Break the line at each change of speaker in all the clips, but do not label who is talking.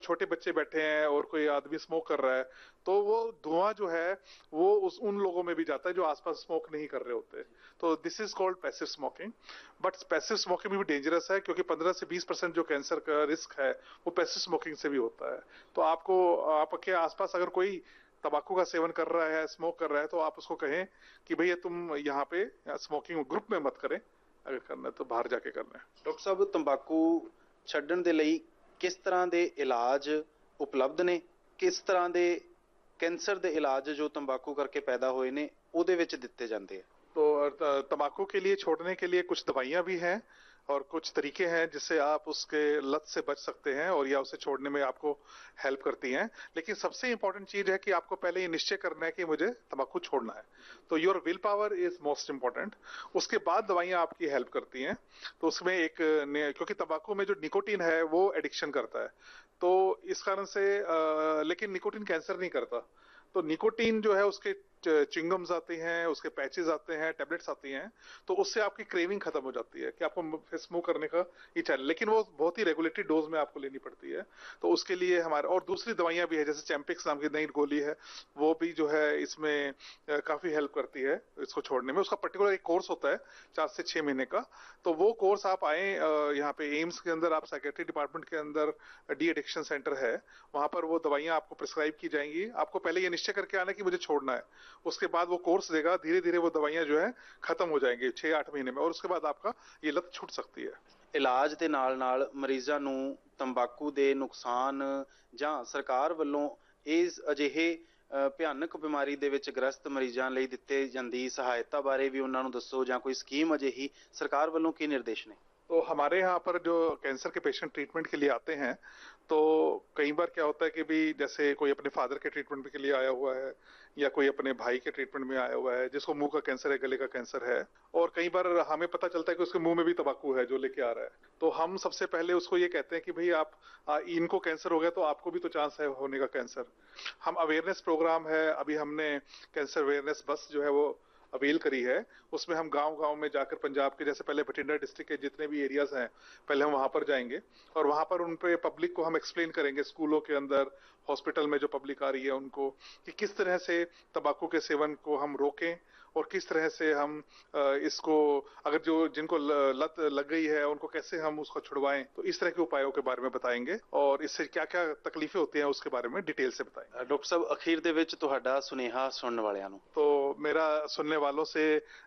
छोटे बच्चे बैठे हैं और कोई आदमी स्मोक कर रहा है, तो वो धुआं जो है वो उन लोगों में भी जाता है जो आसपास स्मोक नहीं कर रहे होते। तो this is called passive smoking. But passive smoking भी डेंजरस है, क्योंकि 15 से 20% जो कैंसर का रिस्क है वो पैसिव स्मोकिंग से भी होता है। तो आपके आसपास अगर कोई तंबाकू का सेवन कर रहा है, स्मोक कर रहा है, तो आप उसको कहें कि भैया तुम यहाँ पे स्मोकिंग ग्रुप में मत करें, अगर करना है तो बाहर जाके करना है।
ਡਾਕਟਰ ਸਾਹਿਬ, ਤੰਬਾਕੂ ਛੱਡਣ ਦੇ ਲਈ ਕਿਸ ਤਰ੍ਹਾਂ ਦੇ ਇਲਾਜ ਉਪਲਬਧ ਨੇ? ਕਿਸ ਤਰ੍ਹਾਂ ਦੇ ਕੈਂਸਰ ਦੇ ਇਲਾਜ ਜੋ तंबाकू करके पैदा हुए ने ਉਹਦੇ ਵਿੱਚ ਦਿੱਤੇ ਜਾਂਦੇ ਆ?
तो तंबाकू के लिए छोड़ने के लिए कुछ दवाइयां भी हैं और कुछ तरीके हैं जिससे आप उसके लत से बच सकते हैं और या उसे छोड़ने में आपको हेल्प करती हैं। लेकिन सबसे इंपॉर्टेंट चीज है कि आपको पहले ये निश्चय करना है कि मुझे तंबाकू छोड़ना है। तो your will power is most important. उसके बाद दवाइयां आपकी हेल्प करती हैं। तो उसमें क्योंकि तंबाकू में जो निकोटीन है वो एडिक्शन करता है, तो इस कारण से लेकिन निकोटीन कैंसर नहीं करता। तो निकोटीन जो है उसके चिंगम्स आती हैं, उसके पैचेस आते हैं, टैबलेट्स आती हैं, तो उससे आपकी क्रेविंग खत्म हो जाती है कि आपको स्मोक करने का इच्छा है, लेकिन वो बहुत ही रेगुलेटरी डोज में आपको लेनी पड़ती है। तो उसके लिए हमारे और दूसरी दवाइयां भी है, जैसे चैम्पिक्स नाम की नई गोली है, वो भी जो है इसमें काफी हेल्प करती है इसको छोड़ने में। उसका पर्टिकुलर एक कोर्स होता है 4 से 6 महीने का। तो वो कोर्स आप आए यहाँ पे एम्स के अंदर, आप साइकेट्री डिपार्टमेंट के अंदर डी एडिक्शन सेंटर है, वहां पर वो दवाइयां आपको प्रिस्क्राइब की जाएंगी। आपको पहले ये निश्चय करके आना कि मुझे छोड़ना है, उसके बाद वो कोर्स देगा, धीरे धीरे वो दवाइयां जो है खत्म हो जाएंगी 6-8 महीने में, और उसके बाद आपका ये लत छूट सकती है।
ਇਲਾਜ ਦੇ ਨਾਲ ਮਰੀਜ਼ਾਂ ਨੂੰ ਤੰਬਾਕੂ ਦੇ ਨੁਕਸਾਨ ਜਾਂ ਸਰਕਾਰ ਵੱਲੋਂ ਇਸ ਅਜਿਹੇ ਭਿਆਨਕ ਬਿਮਾਰੀ ਦੇ ਵਿੱਚ ਗ੍ਰਸਤ ਮਰੀਜ਼ਾਂ ਲਈ ਦਿੱਤੇ ਜਾਂਦੀ ਸਹਾਇਤਾ ਬਾਰੇ ਵੀ ਉਹਨਾਂ ਨੂੰ ਦੱਸੋ, ਜਾਂ ਕੋਈ ਸਕੀਮ ਅਜਿਹੀ ਸਰਕਾਰ ਵੱਲੋਂ ਕੀ ਨਿਰਦੇਸ਼ ਨੇ?
तो हमारे यहाँ पर जो कैंसर के पेशेंट ट्रीटमेंट के लिए आते हैं, तो कई बार क्या होता है कि भी जैसे कोई अपने फादर के ट्रीटमेंट के लिए आया हुआ है, या कोई अपने भाई के ट्रीटमेंट में आया हुआ है जिसको मुंह का कैंसर है, गले का कैंसर है, और कई बार हमें पता चलता है कि उसके मुंह में भी तंबाकू है जो लेके आ रहा है। तो हम सबसे पहले उसको ये कहते हैं कि भाई इनको कैंसर हो गया तो आपको भी तो चांस है होने का कैंसर। हम अवेयरनेस प्रोग्राम है, अभी हमने कैंसर अवेयरनेस बस जो है वो अवेल करी है। उसमें हम गांव गांव में जाकर, पंजाब के जैसे पहले बठिंडा डिस्ट्रिक्ट के जितने भी एरियाज हैं, पहले हम वहां पर जाएंगे और वहां पर उन पे पब्लिक को हम एक्सप्लेन करेंगे, स्कूलों के अंदर, हॉस्पिटल में जो पब्लिक आ रही है उनको, कि किस तरह से तंबाकू के सेवन को हम रोकें और किस तरह से हम इसको, अगर जो जिनको लत लग गई है उनको कैसे हम उसको छुड़वाएं। तो इस तरह के उपायों के बारे में बताएंगे और इससे क्या क्या तकलीफें होती हैं उसके बारे में डिटेल से बताएंगे।
ਡਾਕਟਰ ਸਾਹਿਬ, ਅਖੀਰ ਦੇ ਵਿੱਚ ਤੁਹਾਡਾ ਸੁਨੇਹਾ ਸੁਣਨ ਵਾਲਿਆਂ ਨੂੰ?
तो मेरा सुनने वालों से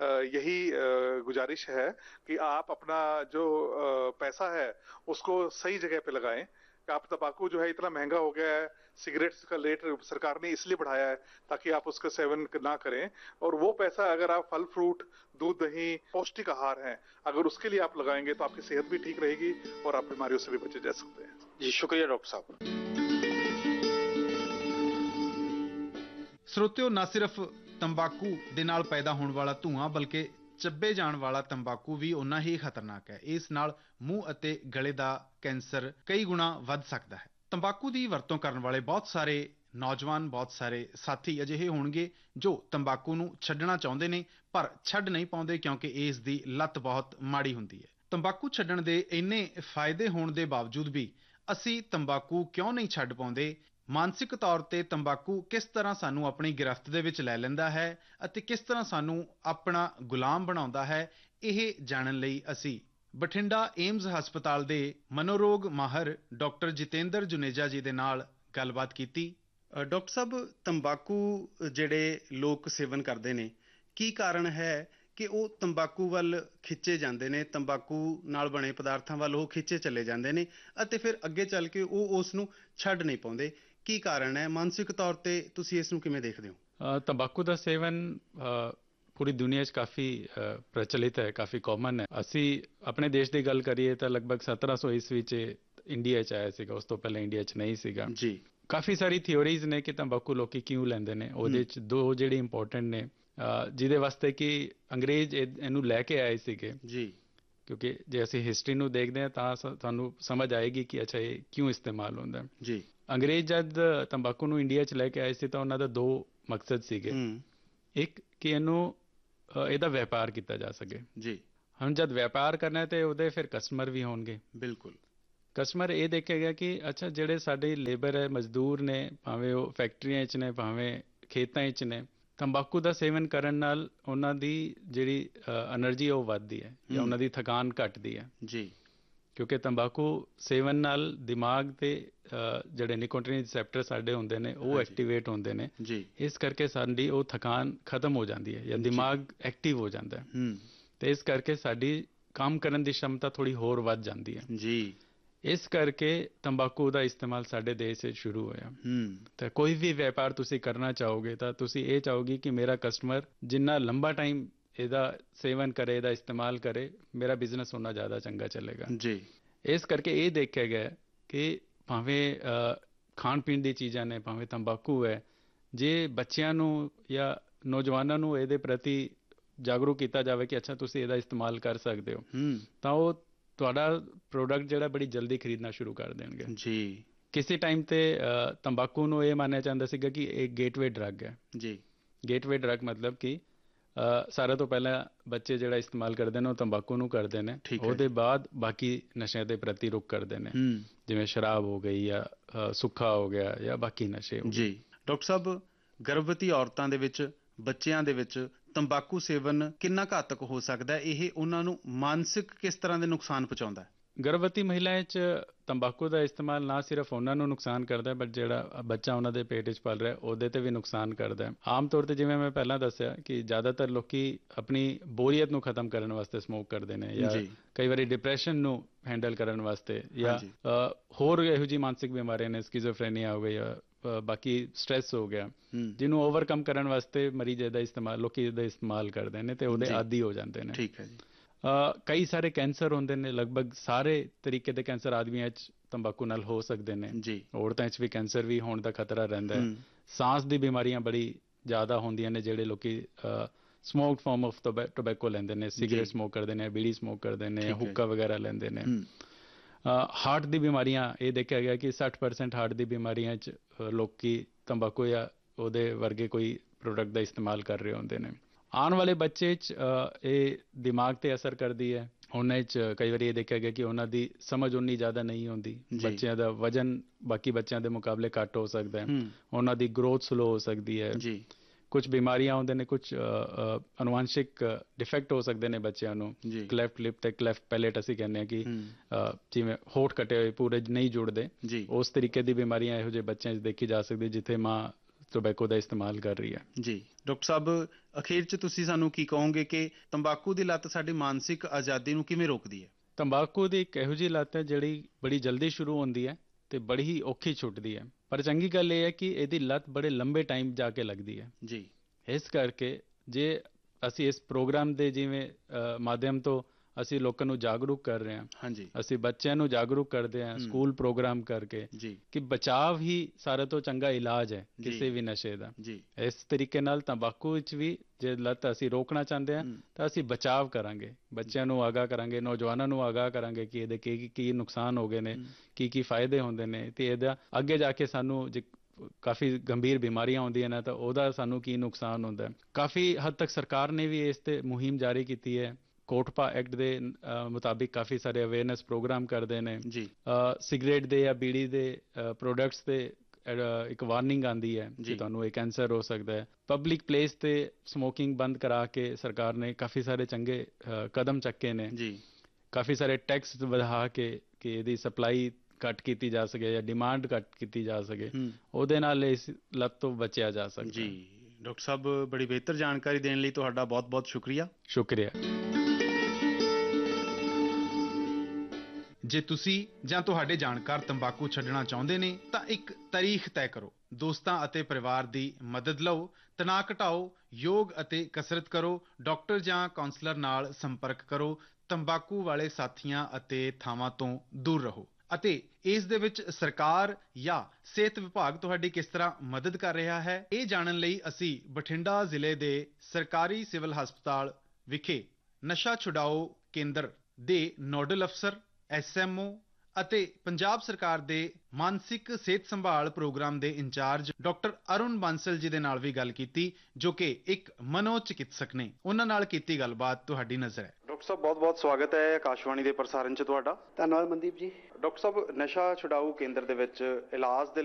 यही गुजारिश है कि आप अपना जो पैसा है उसको सही जगह पे लगाएं। आप तंबाकू जो है इतना महंगा हो गया है, सिगरेट्स का रेट सरकार ने इसलिए बढ़ाया है ताकि आप उसका सेवन ना करें, और वो पैसा अगर आप फल फ्रूट, दूध दही, पौष्टिक आहार हैं, अगर उसके लिए आप लगाएंगे तो आपकी सेहत भी ठीक रहेगी और आप बीमारियों से भी बचे जा सकते हैं।
जी शुक्रिया डॉक्टर साहब।
ਸਰੋਤਿਓ, ਨਾ ਸਿਰਫ ਤੰਬਾਕੂ ਦੇ ਨਾਲ ਪੈਦਾ ਹੋਣ ਵਾਲਾ ਧੂਆਂ ਬਲਕਿ ਚੱਬੇ ਜਾਣ ਵਾਲਾ ਤੰਬਾਕੂ ਵੀ ਓਨਾ ਹੀ ਖਤਰਨਾਕ ਹੈ। ਇਸ ਨਾਲ ਮੂੰਹ ਅਤੇ ਗਲੇ ਦਾ ਕੈਂਸਰ ਕਈ ਗੁਣਾ ਵੱਧ ਸਕਦਾ ਹੈ। ਤੰਬਾਕੂ ਦੀ ਵਰਤੋਂ ਕਰਨ ਵਾਲੇ ਬਹੁਤ ਸਾਰੇ ਨੌਜਵਾਨ, ਬਹੁਤ ਸਾਰੇ ਸਾਥੀ ਅਜਿਹੇ ਹੋਣਗੇ ਜੋ ਤੰਬਾਕੂ ਨੂੰ ਛੱਡਣਾ ਚਾਹੁੰਦੇ ਨੇ ਪਰ ਛੱਡ ਨਹੀਂ ਪਾਉਂਦੇ, ਕਿਉਂਕਿ ਇਸ ਦੀ ਲੱਤ ਬਹੁਤ ਮਾੜੀ ਹੁੰਦੀ ਹੈ। ਤੰਬਾਕੂ ਛੱਡਣ ਦੇ ਇੰਨੇ ਫਾਇਦੇ ਹੋਣ ਦੇ ਬਾਵਜੂਦ ਵੀ ਅਸੀਂ ਤੰਬਾਕੂ ਕਿਉਂ ਨਹੀਂ ਛੱਡ ਪਾਉਂਦੇ? ਮਾਨਸਿਕ ਤੌਰ ਤੇ ਤੰਬਾਕੂ ਕਿਸ ਤਰ੍ਹਾਂ ਸਾਨੂੰ ਆਪਣੀ ਗਿਰਫਤ ਦੇ ਵਿੱਚ ਲੈ ਲੈਂਦਾ ਹੈ ਅਤੇ ਕਿਸ ਤਰ੍ਹਾਂ ਸਾਨੂੰ ਆਪਣਾ ਗੁਲਾਮ ਬਣਾਉਂਦਾ ਹੈ, ਇਹ ਜਾਣਨ ਲਈ ਅਸੀਂ ਬਠਿੰਡਾ ਏਮਜ਼ ਹਸਪਤਾਲ ਦੇ ਮਨੋਰੋਗ ਮਾਹਰ ਡਾਕਟਰ ਜਿਤੇਂਦਰ ਜੁਨੇਜਾ ਜੀ ਦੇ ਨਾਲ ਗੱਲਬਾਤ ਕੀਤੀ। ਡਾਕਟਰ ਸਾਹਿਬ, ਤੰਬਾਕੂ ਜਿਹੜੇ ਲੋਕ ਸੇਵਨ ਕਰਦੇ ਨੇ, ਕੀ ਕਾਰਨ ਹੈ ਕਿ ਉਹ ਤੰਬਾਕੂ ਵੱਲ ਖਿੱਚੇ ਜਾਂਦੇ ਨੇ, ਤੰਬਾਕੂ ਨਾਲ ਬਣੇ ਪਦਾਰਥਾਂ ਵੱਲ ਉਹ ਖਿੱਚੇ ਚਲੇ ਜਾਂਦੇ ਨੇ ਅਤੇ ਫਿਰ ਅੱਗੇ ਚੱਲ ਕੇ ਉਹ ਉਸ ਨੂੰ ਛੱਡ ਨਹੀਂ ਪਾਉਂਦੇ? ਕੀ ਕਾਰਨ ਹੈ? ਮਾਨਸਿਕ ਤੌਰ ਤੇ ਤੁਸੀਂ ਇਸ ਨੂੰ ਕਿਵੇਂ ਦੇਖਦੇ ਹੋ?
ਤੰਬਾਕੂ ਦਾ ਸੇਵਨ ਪੂਰੀ ਦੁਨੀਆ 'ਚ ਕਾਫੀ ਪ੍ਰਚਲਿਤ ਹੈ, ਕਾਫੀ ਕਾਮਨ ਹੈ। ਅਸੀਂ ਆਪਣੇ ਦੇਸ਼ ਦੀ ਗੱਲ ਕਰੀਏ ਤਾਂ ਲਗਭਗ 1700 ਈਸਵੀ 'ਚ ਇੰਡੀਆ 'ਚ ਆਇਆ ਸੀਗਾ, ਉਸ ਤੋਂ ਪਹਿਲਾਂ ਇੰਡੀਆ 'ਚ ਨਹੀਂ ਸੀਗਾ ਜੀ। ਕਾਫੀ ਸਾਰੀ ਥਿਓਰੀਜ਼ ਨੇ ਕਿ ਤੰਬਾਕੂ ਲੋਕੀ ਕਿਉਂ ਲੈਂਦੇ ਨੇ। ਉਹਦੇ 'ਚ ਦੋ ਜਿਹੜੇ ਇੰਪੋਰਟੈਂਟ ਨੇ, ਜਿਹਦੇ ਵਾਸਤੇ ਕਿ ਅੰਗਰੇਜ਼ ਇਹਨੂੰ ਲੈ ਕੇ ਆਏ ਸੀਗੇ ਜੀ। ਕਿਉਂਕਿ ਜੇ ਅਸੀਂ ਹਿਸਟਰੀ ਨੂੰ ਦੇਖਦੇ ਹਾਂ ਤਾਂ ਤੁਹਾਨੂੰ ਸਮਝ ਆਏਗੀ ਕਿ ਅੱਛਾ ਇਹ ਕਿਉਂ ਇਸਤੇਮਾਲ ਹੁੰਦਾ ਜੀ। ਅੰਗਰੇਜ਼ ਜਦ ਤੰਬਾਕੂ ਨੂੰ ਇੰਡੀਆ 'ਚ ਲੈ ਕੇ ਆਏ ਸੀ ਤਾਂ ਉਹਨਾਂ ਦਾ ਦੋ ਮਕਸਦ ਸੀਗੇ। ਇੱਕ ਕਿ ਇਹਦਾ ਵਪਾਰ ਕੀਤਾ ਜਾ ਸਕੇ ਜੀ। ਹੁਣ ਜਦ ਵਪਾਰ ਕਰਨਾ ਤੇ ਉਹਦੇ ਫਿਰ ਕਸਟਮਰ ਵੀ ਹੋਣਗੇ। ਬਿਲਕੁਲ। ਕਸਟਮਰ ਇਹ ਦੇਖੇਗਾ ਕਿ ਅੱਛਾ ਜਿਹੜੇ ਸਾਡੇ ਲੇਬਰ ਹੈ, ਮਜ਼ਦੂਰ ਨੇ, ਭਾਵੇਂ ਉਹ ਫੈਕਟਰੀਆਂ 'ਚ ਨੇ, ਭਾਵੇਂ ਖੇਤਾਂ 'ਚ ਨੇ, ਤੰਬਾਕੂ ਦਾ ਸੇਵਨ ਕਰਨ ਨਾਲ ਉਹਨਾਂ ਦੀ ਜਿਹੜੀ એનર્ਜੀ ਉਹ ਵੱਧਦੀ ਹੈ ਜਾਂ ਉਹਨਾਂ ਦੀ ਥਕਾਨ ਘਟਦੀ ਹੈ
ਜੀ।
ਕਿਉਂਕਿ ਤੰਬਾਕੂ ਸੇਵਨ ਨਾਲ ਦਿਮਾਗ ਦੇ ਜਿਹੜੇ ਨਿਕੋਟਿਨ ਰਿਸੈਪਟਰ ਸਾਡੇ ਹੁੰਦੇ ਨੇ ਉਹ ਐਕਟੀਵੇਟ ਹੁੰਦੇ ਨੇ
ਜੀ।
ਇਸ ਕਰਕੇ ਸਾਡੀ ਉਹ ਥਕਾਨ ਖਤਮ ਹੋ ਜਾਂਦੀ ਹੈ ਜਾਂ ਦਿਮਾਗ ਐਕਟਿਵ ਹੋ ਜਾਂਦਾ ਹੈ ਤੇ ਇਸ ਕਰਕੇ ਸਾਡੀ ਕੰਮ ਕਰਨ ਦੀ ਸ਼ਮਤਾ ਥੋੜ੍ਹੀ ਹੋਰ ਵੱਧ ਜਾਂਦੀ ਹੈ
ਜੀ।
ਇਸ ਕਰਕੇ ਤੰਬਾਕੂ ਦਾ ਇਸਤੇਮਾਲ ਸਾਡੇ ਦੇਸ਼ 'ਚ ਸ਼ੁਰੂ ਹੋਇਆ। ਤਾਂ ਕੋਈ ਵੀ ਵਪਾਰ ਤੁਸੀਂ ਕਰਨਾ ਚਾਹੋਗੇ ਤਾਂ ਤੁਸੀਂ ਇਹ ਚਾਹੋਗੇ ਕਿ ਮੇਰਾ ਕਸਟਮਰ ਜਿੰਨਾ ਲੰਬਾ ਟਾਈਮ ਇਹਦਾ ਸੇਵਨ ਕਰੇ, ਇਹਦਾ ਇਸਤੇਮਾਲ ਕਰੇ, ਮੇਰਾ ਬਿਜ਼ਨਸ ਉਨਾ ਜ਼ਿਆਦਾ ਚੰਗਾ ਚੱਲੇਗਾ ਜੀ। ਇਸ ਕਰਕੇ ਇਹ ਦੇਖਿਆ ਗਿਆ ਕਿ ਭਾਵੇਂ ਖਾਣ ਪੀਣ ਦੀ ਚੀਜ਼ਾਂ ਨੇ, ਭਾਵੇਂ ਤੰਬਾਕੂ ਹੈ, ਜੇ ਬੱਚਿਆਂ ਨੂੰ ਜਾਂ ਨੌਜਵਾਨਾਂ ਨੂੰ ਇਹਦੇ ਪ੍ਰਤੀ ਜਾਗਰੂਕ ਕੀਤਾ ਜਾਵੇ ਕਿ ਅੱਛਾ ਤੁਸੀਂ ਇਹਦਾ ਇਸਤੇਮਾਲ ਕਰ ਸਕਦੇ ਹੋ ਤਾਂ ਉਹ ਤੁਹਾਡਾ ਪ੍ਰੋਡਕਟ ਜਿਹੜਾ ਬੜੀ ਜਲਦੀ ਖਰੀਦਣਾ ਸ਼ੁਰੂ ਕਰ ਦੇਣਗੇ ਜੀ। ਕਿਸੇ ਟਾਈਮ ਤੇ ਤੰਬਾਕੂ ਨੂੰ ਇਹ ਮੰਨਿਆ ਜਾਂਦਾ ਸੀਗਾ ਕਿ ਇਹ ਗੇਟਵੇ ਡਰੱਗ ਹੈ ਜੀ। ਗੇਟਵੇ ਡਰੱਗ ਮਤਲਬ ਕਿ ਸਾਰਿਆਂ ਤੋਂ ਪਹਿਲਾਂ ਬੱਚੇ ਜਿਹੜਾ ਇਸਤੇਮਾਲ ਕਰਦੇ ਨੇ ਉਹ ਤੰਬਾਕੂ ਨੂੰ ਕਰਦੇ ਨੇ, ਉਹਦੇ ਬਾਅਦ ਬਾਕੀ ਨਸ਼ਿਆਂ ਦੇ ਪ੍ਰਤੀ ਰੁਖ ਕਰਦੇ ਨੇ, ਜਿਵੇਂ ਸ਼ਰਾਬ ਹੋ ਗਈ ਜਾਂ ਸੁੱਖਾ ਹੋ ਗਿਆ ਜਾਂ ਬਾਕੀ ਨਸ਼ੇ ਜੀ।
ਡਾਕਟਰ ਸਾਹਿਬ, ਗਰਭਵਤੀ ਔਰਤਾਂ ਦੇ ਵਿੱਚ, ਬੱਚਿਆਂ ਦੇ ਵਿੱਚ ਤੰਬਾਕੂ ਸੇਵਨ ਕਿੰਨਾ ਘਾਤਕ ਹੋ ਸਕਦਾ ਹੈ? ਇਹ ਉਹਨਾਂ ਨੂੰ ਮਾਨਸਿਕ ਕਿਸ ਤਰ੍ਹਾਂ ਦੇ ਨੁਕਸਾਨ ਪਹੁੰਚਾਉਂਦਾ ਹੈ?
ਗਰਭਵਤੀ ਮਹਿਲਾਵਾਂ 'ਚ ਤੰਬਾਕੂ ਦਾ ਇਸਤੇਮਾਲ ਨਾ ਸਿਰਫ ਉਹਨਾਂ ਨੂੰ ਨੁਕਸਾਨ ਕਰਦਾ ਬਟ ਜਿਹੜਾ ਬੱਚਾ ਉਹਨਾਂ ਦੇ ਪੇਟ 'ਚ ਪਲ ਰਿਹਾ ਉਹਦੇ 'ਤੇ ਵੀ ਨੁਕਸਾਨ ਕਰਦਾ ਹੈ। ਆਮ ਤੌਰ 'ਤੇ ਜਿਵੇਂ ਮੈਂ ਪਹਿਲਾਂ ਦੱਸਿਆ ਕਿ ਜ਼ਿਆਦਾਤਰ ਲੋਕੀ ਆਪਣੀ ਬੋਰੀਅਤ ਨੂੰ ਖਤਮ ਕਰਨ ਵਾਸਤੇ ਸਮੋਕ ਕਰਦੇ ਨੇ ਜਾਂ ਕਈ ਵਾਰੀ ਡਿਪਰੈਸ਼ਨ ਨੂੰ ਹੈਂਡਲ ਕਰਨ ਵਾਸਤੇ ਜਾਂ ਹੋਰ ਇਹੋ ਜਿਹੀ ਮਾਨਸਿਕ ਬਿਮਾਰੀਆਂ ਨੇ, ਸਕਿਜ਼ੋਫਰੇਨੀਆ ਹੋ ਗਈ ਜਾਂ ਬਾਕੀ ਸਟ੍ਰੈਸ ਹੋ ਗਿਆ, ਜਿਹਨੂੰ ਓਵਰਕਮ ਕਰਨ ਵਾਸਤੇ ਮਰੀਜ਼ ਲੋਕੀ ਇਹਦਾ ਇਸਤੇਮਾਲ ਕਰਦੇ ਨੇ ਤੇ ਉਹਦੇ ਆਦੀ ਹੋ ਜਾਂਦੇ ਨੇ। ਠੀਕ ਹੈ ਜੀ। ਕਈ ਸਾਰੇ ਕੈਂਸਰ ਹੁੰਦੇ ਨੇ, ਲਗਭਗ ਸਾਰੇ ਤਰੀਕੇ ਦੇ ਕੈਂਸਰ ਆਦਮੀਆਂ 'ਚ ਤੰਬਾਕੂ ਨਾਲ ਹੋ ਸਕਦੇ ਨੇ ਜੀ। ਔਰਤਾਂ 'ਚ ਵੀ ਕੈਂਸਰ ਵੀ ਹੋਣ ਦਾ ਖਤਰਾ ਰਹਿੰਦਾ ਹੈ। ਸਾਂਸ ਦੀ ਬਿਮਾਰੀਆਂ ਬੜੀ ਜ਼ਿਆਦਾ ਹੁੰਦੀਆਂ ਨੇ ਜਿਹੜੇ ਲੋਕੀ ਸਮੋਕ ਫਾਰਮ ਆਫ ਟੋਬੈਕੋ ਲੈਂਦੇ ਨੇ, ਸਿਗਰਟ ਸਮੋਕ ਕਰਦੇ ਨੇ, ਬੀੜੀ ਸਮੋਕ ਕਰਦੇ ਨੇ, ਹੁੱਕਾ ਵਗੈਰਾ ਲੈਂਦੇ ਨੇ। ਹਾਰਟ ਦੀ ਬਿਮਾਰੀਆਂ, ਇਹ ਦੇਖਿਆ ਗਿਆ ਕਿ 60% ਹਾਰਟ ਦੀ ਬਿਮਾਰੀਆਂ 'ਚ ਲੋਕੀ ਤੰਬਾਕੂ ਜਾਂ ਉਹਦੇ ਵਰਗੇ ਕੋਈ ਪ੍ਰੋਡਕਟ ਦਾ ਇਸਤੇਮਾਲ ਕਰ ਰਹੇ ਹੁੰਦੇ ਨੇ। ਆਉਣ ਵਾਲੇ ਬੱਚੇ 'ਚ ਇਹ ਦਿਮਾਗ 'ਤੇ ਅਸਰ ਕਰਦੀ ਹੈ। ਉਹਨਾਂ 'ਚ ਕਈ ਵਾਰੀ ਇਹ ਦੇਖਿਆ ਗਿਆ ਕਿ ਉਹਨਾਂ ਦੀ ਸਮਝ ਉਨੀ ਜ਼ਿਆਦਾ ਨਹੀਂ ਹੁੰਦੀ, ਬੱਚਿਆਂ ਦਾ ਵਜ਼ਨ ਬਾਕੀ ਬੱਚਿਆਂ ਦੇ ਮੁਕਾਬਲੇ ਘੱਟ ਹੋ ਸਕਦਾ ਹੈ, ਉਹਨਾਂ ਦੀ ਗਰੋਥ ਸਲੋ ਹੋ ਸਕਦੀ ਹੈ, ਕੁਝ ਬਿਮਾਰੀਆਂ ਹੁੰਦੇ ਨੇ, ਕੁਝ ਅਨੁਵਾਂਸ਼ਿਕ ਡਿਫੈਕਟ ਹੋ ਸਕਦੇ ਨੇ ਬੱਚਿਆਂ ਨੂੰ, ਕਲੈਫਟ ਲਿਪ ਤੇ ਕਲੈਫਟ ਪੈਲੇਟ ਅਸੀਂ ਕਹਿੰਦੇ ਹਾਂ ਕਿ ਜਿਵੇਂ ਹੋਠ ਕੱਟੇ ਹੋਏ ਪੂਰੇ ਨਹੀਂ ਜੁੜਦੇ, ਉਸ ਤਰੀਕੇ ਦੀ ਬਿਮਾਰੀਆਂ ਇਹੋ ਜਿਹੇ ਬੱਚਿਆਂ 'ਚ ਦੇਖੀ ਜਾ ਸਕਦੀ ਜਿੱਥੇ ਮਾਂ ਟੋਬੈਕੋ ਦਾ ਇਸਤੇਮਾਲ ਕਰ ਰਹੀ ਹੈ ਜੀ।
ਡਾਕਟਰ ਸਾਹਿਬ, ਅਖੀਰ 'ਚ ਤੁਸੀਂ ਸਾਨੂੰ ਕੀ ਕਹੋਗੇ ਕਿ ਤੰਬਾਕੂ ਦੀ ਲੱਤ ਸਾਡੀ ਮਾਨਸਿਕ ਆਜ਼ਾਦੀ ਨੂੰ ਕਿਵੇਂ ਰੋਕਦੀ ਹੈ?
ਤੰਬਾਕੂ ਦੀ ਇੱਕ ਇਹੋ ਜਿਹੀ ਲੱਤ ਹੈ ਜਿਹੜੀ ਬੜੀ ਜਲਦੀ ਸ਼ੁਰੂ ਹੁੰਦੀ ਹੈ ਤੇ ਬੜੀ ਹੀ ਔਖੀ ਛੁੱਟਦੀ ਹੈ, ਪਰ ਚੰਗੀ ਗੱਲ ਇਹ ਹੈ ਕਿ ਇਹਦੀ ਲੱਤ ਬੜੇ ਲੰਬੇ ਟਾਈਮ ਜਾ ਕੇ ਲੱਗਦੀ ਹੈ ਜੀ। ਇਸ ਕਰਕੇ ਜੇ ਅਸੀਂ ਇਸ ਪ੍ਰੋਗਰਾਮ ਦੇ ਜਿਵੇਂ ਮਾਧਿਅਮ ਤੋਂ ਅਸੀਂ ਲੋਕਾਂ ਨੂੰ ਜਾਗਰੂਕ ਕਰ ਰਹੇ ਹਾਂ, ਅਸੀਂ ਬੱਚਿਆਂ ਨੂੰ ਜਾਗਰੂਕ ਕਰਦੇ ਹਾਂ ਸਕੂਲ ਪ੍ਰੋਗਰਾਮ ਕਰਕੇ ਕਿ ਬਚਾਵ ਹੀ ਸਾਰੇ ਤੋਂ ਚੰਗਾ ਇਲਾਜ ਹੈ ਕਿਸੇ ਵੀ ਨਸ਼ੇ ਦਾ। ਇਸ ਤਰੀਕੇ ਨਾਲ ਤੰਬਾਕੂ ਵਿੱਚ ਵੀ ਜੇ ਲੱਤ ਅਸੀਂ ਰੋਕਣਾ ਚਾਹੁੰਦੇ ਹਾਂ ਤਾਂ ਅਸੀਂ ਬਚਾਵ ਕਰਾਂਗੇ, ਬੱਚਿਆਂ ਨੂੰ ਆਗਾਹ ਕਰਾਂਗੇ, ਨੌਜਵਾਨਾਂ ਨੂੰ ਆਗਾਹ ਕਰਾਂਗੇ ਕਿ ਇਹਦੇ ਕੀ ਨੁਕਸਾਨ ਹੋ ਗਏ ਨੇ, ਕੀ ਫਾਇਦੇ ਹੁੰਦੇ ਨੇ ਤੇ ਇਹਦਾ ਅੱਗੇ ਜਾ ਕੇ ਸਾਨੂੰ ਜੇ ਕਾਫੀ ਗੰਭੀਰ ਬਿਮਾਰੀਆਂ ਹੁੰਦੀਆਂ ਨੇ ਤਾਂ ਉਹਦਾ ਸਾਨੂੰ ਕੀ ਨੁਕਸਾਨ ਹੁੰਦਾ। ਕਾਫੀ ਹੱਦ ਤੱਕ ਸਰਕਾਰ ਨੇ ਵੀ ਇਸ 'ਤੇ ਮੁਹਿੰਮ ਜਾਰੀ ਕੀਤੀ ਹੈ। ਕੋਟਪਾ ਐਕਟ ਦੇ ਮੁਤਾਬਿਕ ਕਾਫੀ ਸਾਰੇ ਅਵੇਅਰਨੈਸ ਪ੍ਰੋਗਰਾਮ ਕਰਦੇ ਨੇ। ਸਿਗਰੇਟ ਦੇ ਜਾਂ ਬੀੜੀ ਦੇ ਪ੍ਰੋਡਕਟਸ 'ਤੇ ਇੱਕ ਵਾਰਨਿੰਗ ਆਉਂਦੀ ਹੈ ਕਿ ਤੁਹਾਨੂੰ ਇਹ ਕੈਂਸਰ ਹੋ ਸਕਦਾ ਹੈ। ਪਬਲਿਕ ਪਲੇਸ 'ਤੇ ਸਮੋਕਿੰਗ ਬੰਦ ਕਰਾ ਕੇ ਸਰਕਾਰ ਨੇ ਕਾਫੀ ਸਾਰੇ ਚੰਗੇ ਕਦਮ ਚੱਕੇ ਨੇ। ਕਾਫੀ ਸਾਰੇ ਟੈਕਸ ਵਧਾ ਕੇ ਕਿ ਇਹਦੀ ਸਪਲਾਈ ਘੱਟ ਕੀਤੀ ਜਾ ਸਕੇ ਜਾਂ ਡਿਮਾਂਡ ਘੱਟ ਕੀਤੀ ਜਾ ਸਕੇ, ਉਹਦੇ ਨਾਲ ਇਸ ਲੱਤ ਤੋਂ ਬਚਿਆ ਜਾ ਸਕਦਾ ਜੀ।
ਡਾਕਟਰ ਸਾਹਿਬ, ਬੜੀ ਬਿਹਤਰ ਜਾਣਕਾਰੀ ਦੇਣ ਲਈ ਤੁਹਾਡਾ ਬਹੁਤ-ਬਹੁਤ ਸ਼ੁਕਰੀਆ। ਜੇ ਤੁਸੀਂ ਜਾਂ ਤੁਹਾਡੇ ਜਾਣਕਾਰ ਤੰਬਾਕੂ ਛੱਡਣਾ ਚਾਹੁੰਦੇ ਨੇ ਤਾਂ ਇੱਕ ਤਾਰੀਖ ਤੈਅ ਕਰੋ, ਦੋਸਤਾਂ ਅਤੇ ਪਰਿਵਾਰ ਦੀ ਮਦਦ ਲਓ, ਤਣਾਅ ਘਟਾਓ, ਯੋਗ ਅਤੇ ਕਸਰਤ ਕਰੋ, ਡਾਕਟਰ ਜਾਂ ਕਾਉਂਸਲਰ ਨਾਲ ਸੰਪਰਕ ਕਰੋ, ਤੰਬਾਕੂ ਵਾਲੇ ਸਾਥੀਆਂ ਅਤੇ ਥਾਵਾਂ ਤੋਂ ਦੂਰ ਰਹੋ। ਅਤੇ ਇਸ ਦੇ ਵਿੱਚ ਸਰਕਾਰ ਜਾਂ ਸਿਹਤ ਵਿਭਾਗ ਤੁਹਾਡੀ ਕਿਸ ਤਰ੍ਹਾਂ ਮਦਦ ਕਰ ਰਿਹਾ ਹੈ, ਇਹ ਜਾਣਨ ਲਈ ਅਸੀਂ ਬਠਿੰਡਾ ਜ਼ਿਲ੍ਹੇ ਦੇ ਸਰਕਾਰੀ ਸਿਵਲ ਹਸਪਤਾਲ ਵਿਖੇ ਨਸ਼ਾ ਛੁਡਾਓ ਕੇਂਦਰ ਦੇ ਨੋਡਲ ਅਫਸਰ, SMO ਅਤੇ ਪੰਜਾਬ ਸਰਕਾਰ ਦੇ ਮਾਨਸਿਕ ਸਿਹਤ ਸੰਭਾਲ ਪ੍ਰੋਗਰਾਮ ਦੇ ਇੰਚਾਰਜ ਡਾਕਟਰ ਅਰੁਣ ਬਾਂਸਲ ਜੀ ਦੇ ਨਾਲ ਵੀ ਗੱਲ ਕੀਤੀ, ਜੋ ਕਿ ਇੱਕ ਮਨੋ ਚਿਕਿਤਸਕ ਨੇ। ਉਹਨਾਂ ਨਾਲ ਕੀਤੀ ਗੱਲਬਾਤ ਤੁਹਾਡੀ ਨਜ਼ਰ ਹੈ।
ਡਾਕਟਰ ਸਾਹਿਬ ਬਹੁਤ-ਬਹੁਤ ਸਵਾਗਤ ਹੈ ਆਕਾਸ਼ਵਾਣੀ ਦੇ ਪ੍ਰਸਾਰਣ 'ਚ ਤੁਹਾਡਾ।
ਧੰਨਵਾਦ ਮਨਦੀਪ ਜੀ।
ਡਾਕਟਰ ਸਾਹਿਬ, ਨਸ਼ਾ ਛੁਡਾਊ ਕੇਂਦਰ ਦੇ ਵਿੱਚ ਇਲਾਜ ਦੇ